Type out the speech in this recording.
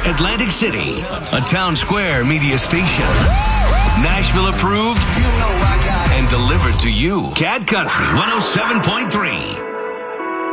Atlantic City, a Town Square media station. Nashville approved and delivered to you. Cat Country 107.3.